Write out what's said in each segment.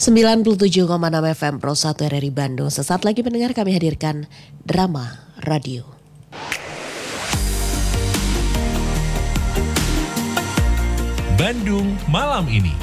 97,6 FM Pro 1 RRI Bandung. Sesaat lagi pendengar kami hadirkan Drama Radio. Bandung malam ini.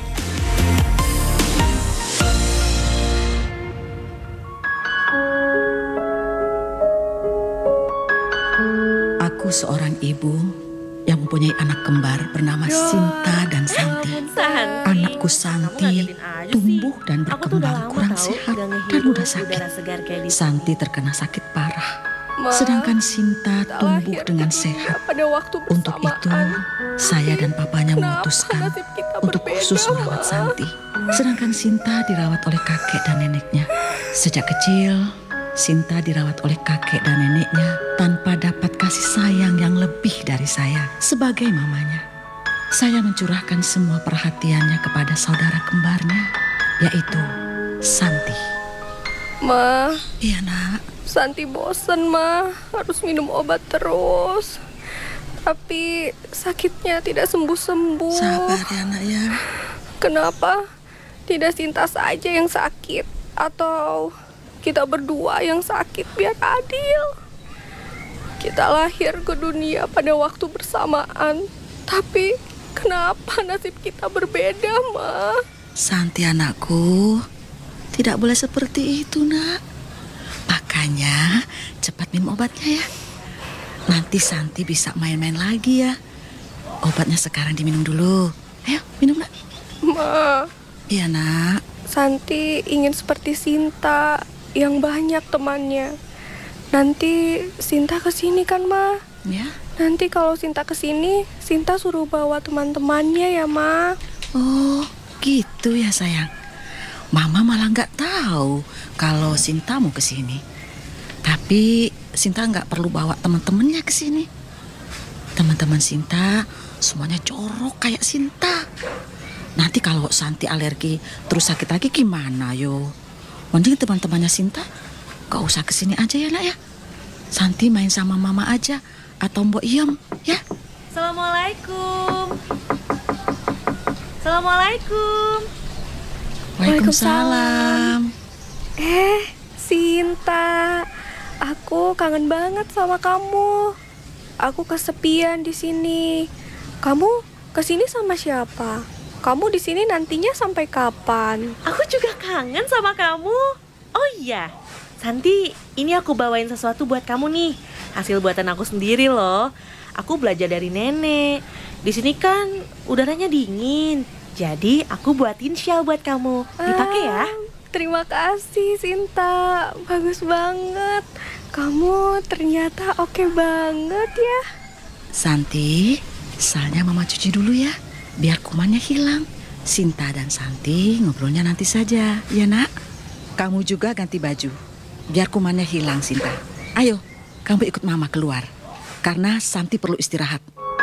Aku seorang ibu yang mempunyai anak kembar bernama Sinta dan Santi. Anakku Santi tumbuh dan berkembang kurang sehat dan mudah sakit. Santi terkena sakit parah, sedangkan Sinta tumbuh dengan sehat. Untuk itu, saya dan papanya memutuskan untuk khusus merawat Santi. Sedangkan Sinta dirawat oleh kakek dan neneknya. Sejak kecil, Sinta dirawat oleh kakek dan neneknya tanpa dapat kasih sayang yang lebih dari saya sebagai mamanya. Saya mencurahkan semua perhatiannya kepada saudara kembarnya, yaitu Santi. Ma. Iya, Nak. Santi bosen, Ma. Harus minum obat terus. Tapi sakitnya tidak sembuh-sembuh. Sabar ya, Nak ya. Kenapa tidak Sinta saja yang sakit? Atau kita berdua yang sakit biar adil? Kita lahir ke dunia pada waktu bersamaan. Tapi kenapa nasib kita berbeda, Ma? Santi anakku, tidak boleh seperti itu, Nak. Makanya cepat minum obatnya ya. Nanti Santi bisa main-main lagi ya. Obatnya sekarang diminum dulu. Ayo, minum, Nak. Ma. Iya, Nak. Santi ingin seperti Sinta yang banyak temannya. Nanti Sinta kesini kan, Ma? Ya. Nanti kalau Sinta kesini, Sinta suruh bawa teman-temannya ya, Ma. Oh, gitu ya sayang. Mama malah nggak tahu kalau Sinta mau kesini. Tapi Sinta nggak perlu bawa teman-temannya kesini. Teman-teman Sinta semuanya jorok kayak Sinta. Nanti kalau Santi alergi terus sakit lagi gimana yo? Mending teman-temannya Sinta gak usah kesini aja ya, Nak ya. Santi main sama Mama aja atau Mbok Iem ya. Assalamualaikum. Assalamualaikum. Waalaikumsalam. Sinta, aku kangen banget sama kamu. Aku kesepian di sini. Kamu kesini sama siapa? Kamu di sini nantinya sampai kapan? Aku juga kangen sama kamu. Oh iya, Santi, ini aku bawain sesuatu buat kamu nih. Hasil buatan aku sendiri loh. Aku belajar dari nenek. Di sini kan udaranya dingin. Jadi aku buatin shawl buat kamu. Dipakai ya. Terima kasih Sinta. Bagus banget. Kamu ternyata oke banget ya. Santi, salnya Mama cuci dulu ya, biar kumannya hilang. Sinta dan Santi ngobrolnya nanti saja, ya Nak. Kamu juga ganti baju, biar kumannya hilang Sinta. Ayo, kamu ikut Mama keluar, karena Santi perlu istirahat.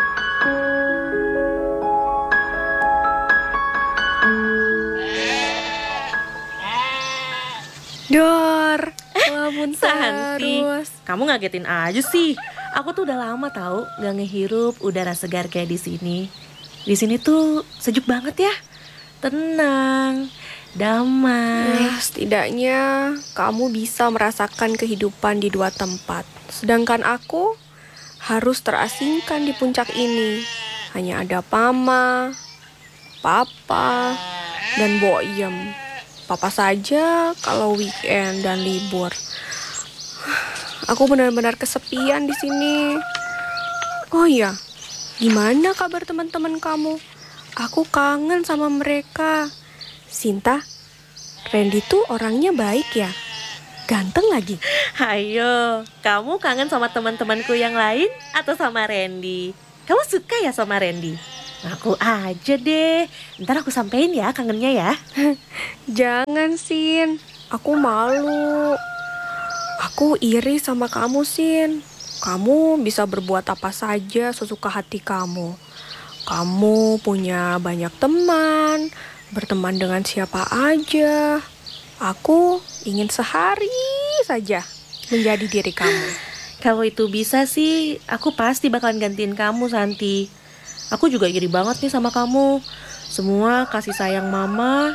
Dor, lamun Santi, terus. kamu ngagetin aja sih. Aku tuh udah lama tahu gak ngehirup udara segar kayak di sini. Di sini tuh sejuk banget ya. Tenang, damai. Setidaknya kamu bisa merasakan kehidupan di dua tempat. Sedangkan aku harus terasingkan di puncak ini. Hanya ada Mama, Papa, dan Boyem. Papa saja kalau weekend dan libur. Aku benar-benar kesepian di sini. Oh iya, gimana kabar teman-teman kamu? Aku kangen sama mereka. Sinta, Randy tuh orangnya baik ya? Ganteng lagi. Hayo, kamu kangen sama teman-temanku yang lain atau sama Randy? Kamu suka ya sama Randy? Ngaku aja deh, ntar aku sampein ya kangennya ya. Jangan, Sin. Aku malu. Aku iri sama kamu, Sin. Kamu bisa berbuat apa saja sesuka hati kamu. Kamu punya banyak teman, berteman dengan siapa aja. Aku ingin sehari saja menjadi diri kamu. Kalau itu bisa sih, aku pasti bakalan gantiin kamu, Santi. Aku juga iri banget nih sama kamu. Semua kasih sayang Mama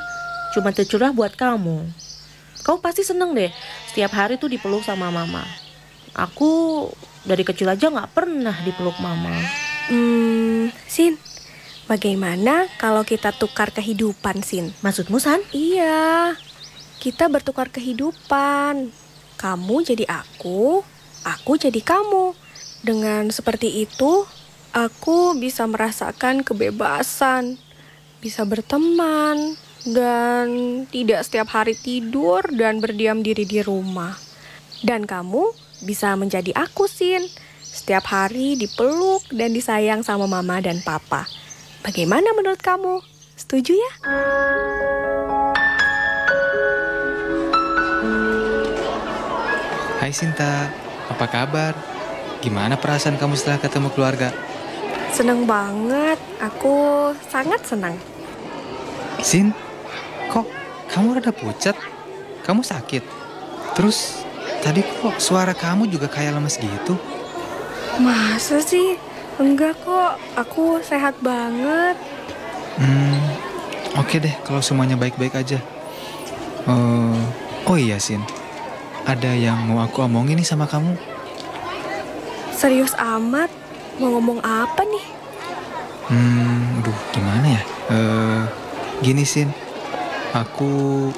cuma tercurah buat kamu. Kamu pasti seneng deh setiap hari tuh dipeluk sama mama. Aku dari kecil aja gak pernah dipeluk mama. Sin, bagaimana kalau kita tukar kehidupan, Sin? Maksudmu, San? Iya, kita bertukar kehidupan. Kamu jadi aku jadi kamu. Dengan seperti itu, aku bisa merasakan kebebasan, bisa berteman, dan tidak setiap hari tidur dan berdiam diri di rumah. Dan kamu bisa menjadi aku, Sin. Setiap hari dipeluk dan disayang sama mama dan papa. Bagaimana menurut kamu? Setuju ya? Hai Sinta, apa kabar? Gimana perasaan kamu setelah ketemu keluarga? Senang banget, aku sangat senang. Sin, kok kamu rada pucat? Kamu sakit? Terus tadi kok suara kamu juga kayak lemes gitu? Masa sih? Enggak kok, aku sehat banget. Oke deh kalau semuanya baik-baik aja. Oh iya Sin, ada yang mau aku omongin nih sama kamu. Serius amat? Mau ngomong apa nih? Aduh gimana ya? Gini Sin, aku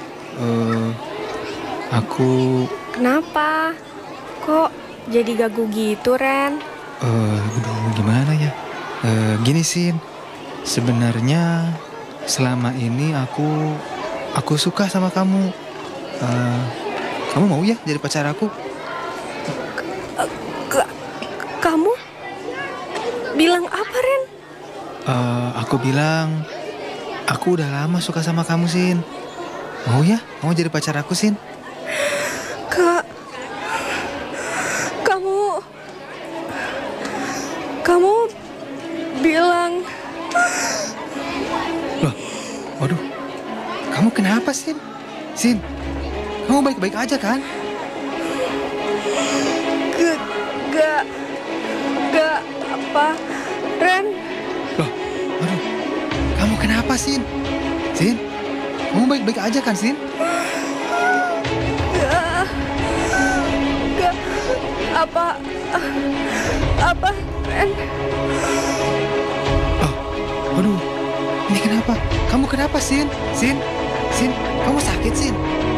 Kenapa? Kok jadi gagu gitu, Ren? aduh gimana ya? Gini Sin, sebenarnya selama ini aku suka sama kamu. Kamu mau ya jadi pacar aku? Kamu bilang apa, Ren? Aku bilang aku udah lama suka sama kamu Sin. Mau ya? Mau jadi pacar aku Sin? Kak, kamu bilang... Loh, waduh, kamu kenapa Sin? Sin, kamu baik-baik aja kan? Gak apa, Ren? Loh, waduh, kamu kenapa Sin? Sin, kamu baik-baik aja kan Sin? Gak apa, Ren? Oh, waduh, ini kenapa? Kamu kenapa Sin? Sin, kamu sakit Sin?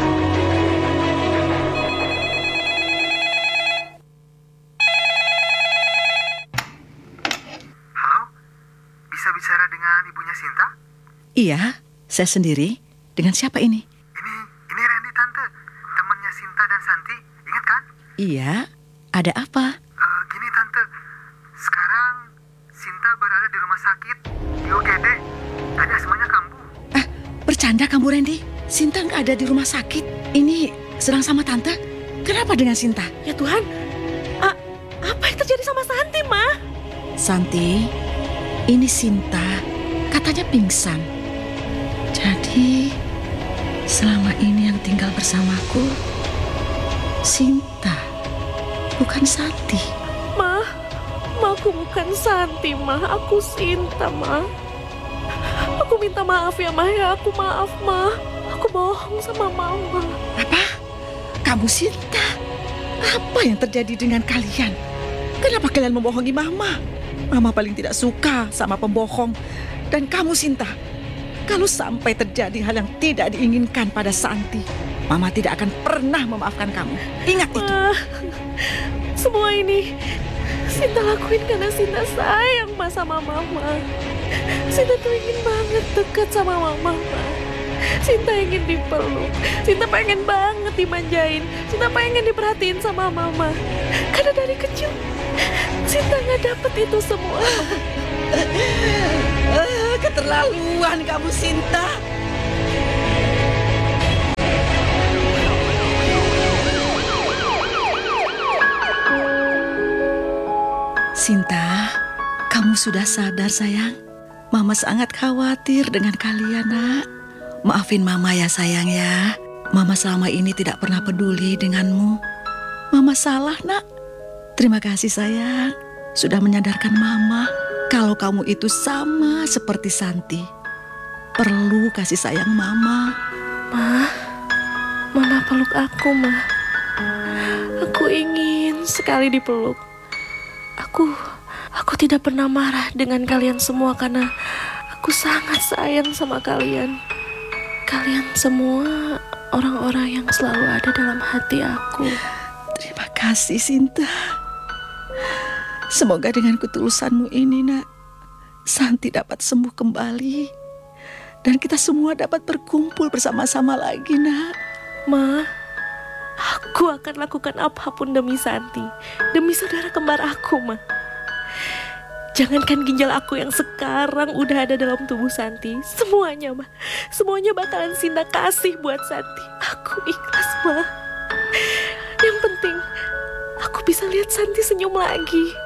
Halo, bisa bicara dengan ibunya Sinta? Iya, saya sendiri. Dengan siapa ini? Ini Randy Tante, temannya Sinta dan Santi, ingat kan? Iya, ada apa? Gini Tante, sekarang Sinta berada di rumah sakit, di UGD, tadi semuanya kambuh. Bercanda kamu Randy? Sinta nggak ada di rumah sakit. Ini sedang sama Tante. Kenapa dengan Sinta? Ya Tuhan, apa yang terjadi sama Santi, Ma? Santi, ini Sinta. Katanya pingsan. Jadi, selama ini yang tinggal bersamaku, Sinta, bukan Santi. Ma, aku bukan Santi, Ma. Aku Sinta, Ma. Aku minta maaf ya, Ma. Ya, aku maaf, Ma. Aku bohong sama Mama. Apa? Kamu Sinta? Apa yang terjadi dengan kalian? Kenapa kalian membohongi Mama? Mama paling tidak suka sama pembohong. Dan kamu Sinta, kalau sampai terjadi hal yang tidak diinginkan pada Santi, Mama tidak akan pernah memaafkan kamu. Ingat itu. Ma, semua ini Sinta lakuin karena Sinta sayang Ma sama Mama. Sinta tuh ingin banget dekat sama Mama, Ma. Sinta ingin dipeluk. Sinta pengen banget dimanjain. Sinta pengen diperhatiin sama Mama. Karena dari kecil Sinta nggak dapet itu semua. Keterlaluan kamu Sinta. Sinta, kamu sudah sadar sayang? Mama sangat khawatir dengan kalian nak. Maafin Mama ya sayang ya. Mama selama ini tidak pernah peduli denganmu. Mama salah nak. Terima kasih sayang. Sudah menyadarkan Mama kalau kamu itu sama seperti Santi. Perlu kasih sayang Mama. Mama peluk aku, Ma. Aku ingin sekali dipeluk. Aku tidak pernah marah dengan kalian semua karena aku sangat sayang sama kalian. Kalian semua orang-orang yang selalu ada dalam hati aku. Terima kasih, Sinta. Semoga dengan ketulusanmu ini, Nak, Santi dapat sembuh kembali dan kita semua dapat berkumpul bersama-sama lagi, Nak. Ma, aku akan lakukan apapun demi Santi, demi saudara kembar aku, Ma. Jangankan ginjal aku yang sekarang udah ada dalam tubuh Santi, semuanya, Ma, semuanya bakalan Sinta kasih buat Santi. Aku ikhlas, Ma. Yang penting aku bisa lihat Santi senyum lagi.